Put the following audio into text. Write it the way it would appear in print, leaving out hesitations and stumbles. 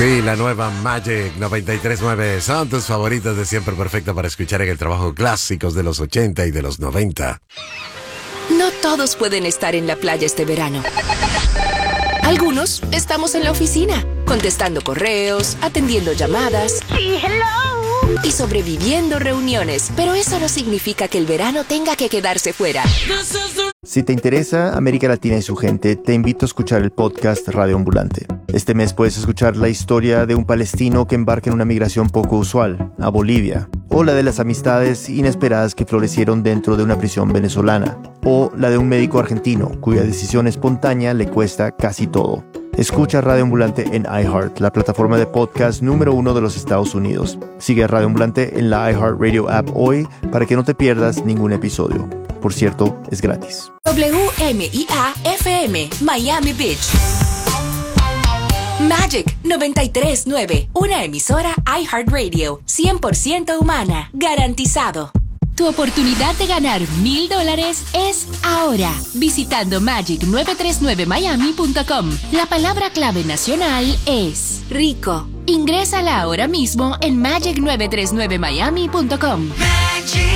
Sí, la nueva Magic 93.9 son tus favoritas de siempre, perfecta para escuchar en el trabajo, clásicos de los 80 y de los 90. No todos pueden estar en la playa este verano. Algunos estamos en la oficina, contestando correos, atendiendo llamadas y sobreviviendo reuniones, pero eso no significa que el verano tenga que quedarse fuera. Si te interesa América Latina y su gente, te invito a escuchar el podcast Radio Ambulante. Este mes puedes escuchar la historia de un palestino que embarca en una migración poco usual, a Bolivia, o la de las amistades inesperadas que florecieron dentro de una prisión venezolana, o la de un médico argentino cuya decisión espontánea le cuesta casi todo. Escucha Radio Ambulante en iHeart, la plataforma de podcast número 1 de los Estados Unidos. Sigue a Radio Ambulante en la iHeartRadio app hoy para que no te pierdas ningún episodio. Por cierto, es gratis. WMIA-FM, Miami Beach. Magic 93.9, una emisora iHeartRadio, 100% humana, garantizado. Tu oportunidad de ganar $1,000 es ahora, visitando magic939miami.com. La palabra clave nacional es rico. Ingrésala ahora mismo en magic939miami.com.